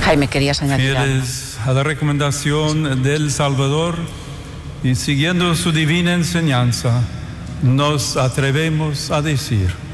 Jaime, querías añadir algo. Fieles a la recomendación del Salvador y siguiendo su divina enseñanza, nos atrevemos a decir: